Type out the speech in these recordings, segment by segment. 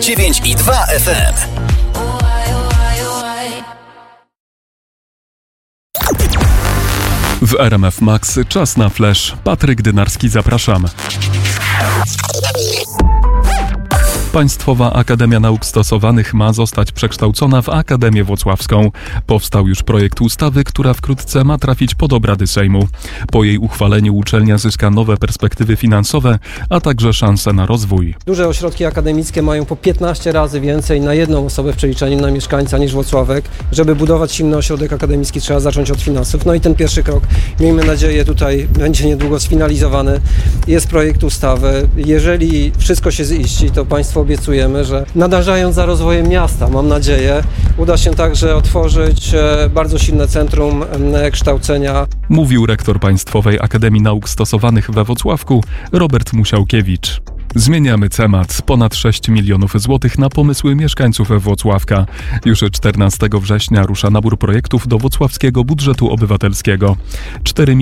99,2 FM. W RMF Max czas na flash. Patryk Dynarski, zapraszam. Państwowa Akademia Nauk Stosowanych ma zostać przekształcona w Akademię Włocławską. Powstał już projekt ustawy, która wkrótce ma trafić pod obrady Sejmu. Po jej uchwaleniu uczelnia zyska nowe perspektywy finansowe, a także szanse na rozwój. Duże ośrodki akademickie mają po 15 razy więcej na jedną osobę w przeliczeniu na mieszkańca niż Włocławek. Żeby budować silny ośrodek akademicki, trzeba zacząć od finansów. No i ten pierwszy krok, miejmy nadzieję, tutaj będzie niedługo sfinalizowany. Jest projekt ustawy. Jeżeli wszystko się ziści, to państwo obiecujemy, że nadążając za rozwojem miasta, mam nadzieję, uda się także otworzyć bardzo silne centrum kształcenia. Mówił rektor Państwowej Akademii Nauk Stosowanych we Włocławku, Robert Musiałkiewicz. Zmieniamy temat. Ponad 6 milionów złotych na pomysły mieszkańców Włocławka. Już 14 września rusza nabór projektów do włocławskiego budżetu obywatelskiego. 4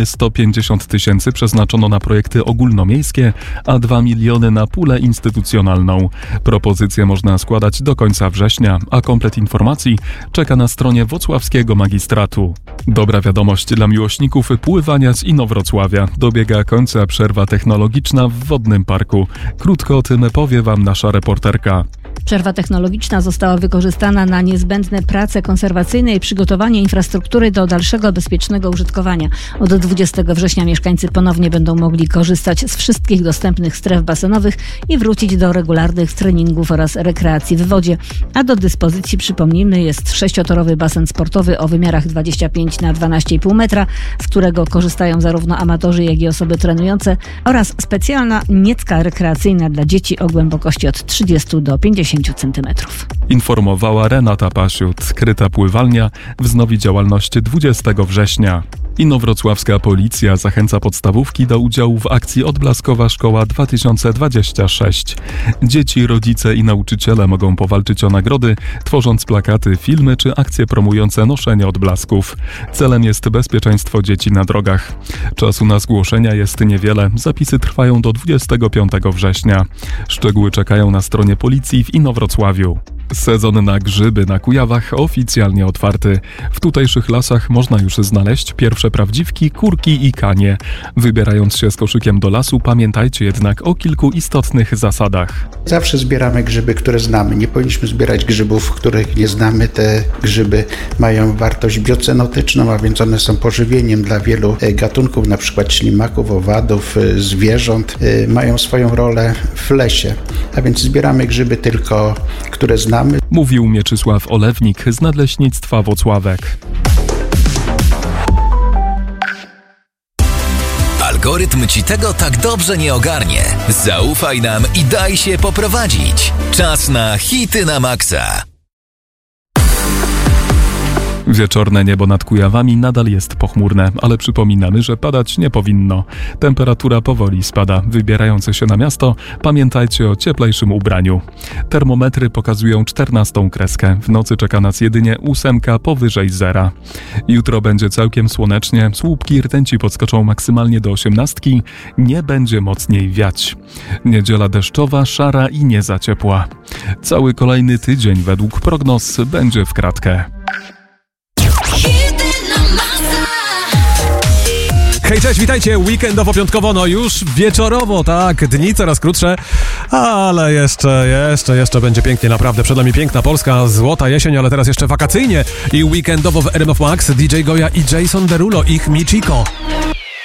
150 000 przeznaczono na projekty ogólnomiejskie, a 2 miliony na pulę instytucjonalną. Propozycje można składać do końca września, a komplet informacji czeka na stronie Włocławskiego Magistratu. Dobra wiadomość dla miłośników pływania z Inowrocławia. Dobiega końca przerwa technologiczna w wodnym parku. Krótko o tym powie Wam nasza reporterka. Przerwa technologiczna została wykorzystana na niezbędne prace konserwacyjne i przygotowanie infrastruktury do dalszego bezpiecznego użytkowania. Od 20 września mieszkańcy ponownie będą mogli korzystać z wszystkich dostępnych stref basenowych i wrócić do regularnych treningów oraz rekreacji w wodzie. A do dyspozycji, przypomnijmy, jest 6-torowy basen sportowy o wymiarach 25 na 12,5 metra, z którego korzystają zarówno amatorzy, jak i osoby trenujące, oraz specjalna niecka rekreacyjna dla dzieci o głębokości od 30 do 50 cm. Informowała Renata Pasiut. Kryta pływalnia wznowi działalność 20 września. Inowrocławska policja zachęca podstawówki do udziału w akcji Odblaskowa Szkoła 2026. Dzieci, rodzice i nauczyciele mogą powalczyć o nagrody, tworząc plakaty, filmy czy akcje promujące noszenie odblasków. Celem jest bezpieczeństwo dzieci na drogach. Czasu na zgłoszenia jest niewiele. Zapisy trwają do 25 września. Szczegóły czekają na stronie policji w Inowrocławiu. Sezon na grzyby na Kujawach oficjalnie otwarty. W tutejszych lasach można już znaleźć pierwsze prawdziwki, kurki i kanie. Wybierając się z koszykiem do lasu, pamiętajcie jednak o kilku istotnych zasadach. Zawsze zbieramy grzyby, które znamy. Nie powinniśmy zbierać grzybów, których nie znamy. Te grzyby mają wartość biocenotyczną, a więc one są pożywieniem dla wielu gatunków, na przykład ślimaków, owadów, zwierząt. Mają swoją rolę w lesie, a więc zbieramy grzyby tylko, które znamy. Mówił Mieczysław Olewnik z Nadleśnictwa Włocławek. Algorytm Ci tego tak dobrze nie ogarnie. Zaufaj nam i daj się poprowadzić. Czas na hity na maksa. Wieczorne niebo nad Kujawami nadal jest pochmurne, ale przypominamy, że padać nie powinno. Temperatura powoli spada. Wybierając się na miasto, pamiętajcie o cieplejszym ubraniu. Termometry pokazują 14 kreskę. W nocy czeka nas jedynie 8 powyżej zera. Jutro będzie całkiem słonecznie. Słupki rtęci podskoczą maksymalnie do 18. Nie będzie mocniej wiać. Niedziela deszczowa, szara i nie za ciepła. Cały kolejny tydzień według prognoz będzie w kratkę. Hej, cześć, witajcie, weekendowo-piątkowo, no już wieczorowo, tak, dni coraz krótsze, ale jeszcze będzie pięknie, naprawdę, przed nami piękna Polska, złota jesień, ale teraz jeszcze wakacyjnie i weekendowo w RMF Max DJ Goja i Jason Derulo, ich Michiko.